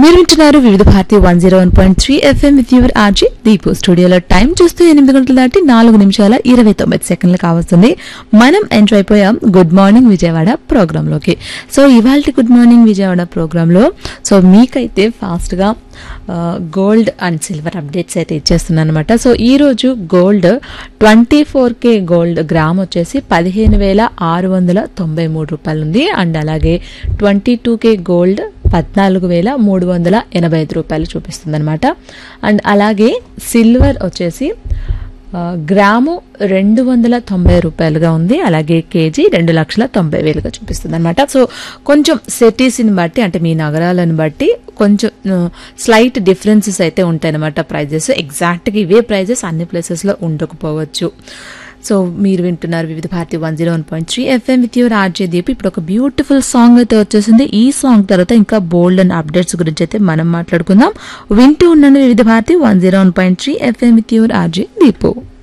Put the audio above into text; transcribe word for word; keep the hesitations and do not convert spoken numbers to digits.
మీరు వింటున్నారు వివిధ Bharati one zero one point three FM with your RG Deepu. స్టూడియోలో టైం చూస్తూ ఎనిమిది గంటలు దాటి నాలుగు నిమిషాల ఇరవై తొమ్మిది సెకండ్లు కావస్తుంది. మనం ఎంటర్ అయిపోయాం గుడ్ మార్నింగ్ విజయవాడ ప్రోగ్రామ్ లోకి. సో ఇవాళ గుడ్ మార్నింగ్ విజయవాడ ప్రోగ్రామ్ లో సో మీకైతే ఫాస్ట్ గా గోల్డ్ అండ్ సిల్వర్ అప్డేట్స్ అయితే ఇచ్చేస్తున్నాను అనమాట. సో ఈ రోజు గోల్డ్ ట్వంటీ ఫోర్ కే గోల్డ్ గ్రామ్ వచ్చేసి పదిహేను వేల ఆరు వందల తొంభై మూడు రూపాయలు ఉంది. అండ్ అలాగే ట్వంటీ టూ కే గోల్డ్ పద్నాలుగు వేల మూడు వందల ఎనభై ఐదు రూపాయలు చూపిస్తుంది అనమాట. అండ్ అలాగే సిల్వర్ వచ్చేసి గ్రాము రెండు వందల తొంభై రూపాయలుగా ఉంది. అలాగే కేజీ రెండు లక్షల తొంభై వేలుగా చూపిస్తుంది అనమాట. సో కొంచెం సిటీస్ని బట్టి అంటే మీ నగరాలను బట్టి కొంచెం స్లైట్ డిఫరెన్సెస్ అయితే ఉంటాయన్నమాట ప్రైజెస్. ఎగ్జాక్ట్గా ఇవే ప్రైజెస్ అన్ని ప్లేసెస్లో ఉండకపోవచ్చు. సో మీరు వింటున్నారు వివిధ Bharati one zero one point three FM with your RJ Deepu. ఇప్పుడు ఒక బ్యూటిఫుల్ సాంగ్ అయితే వచ్చేసింది. ఈ సాంగ్ తర్వాత ఇంకా బోల్డ్ అండ్ అప్డేట్స్ గురించి అయితే మనం మాట్లాడుకుందాం. వింటూ ఉన్నాను వివిధ Bharati one zero one point three FM with your RJ Deepu.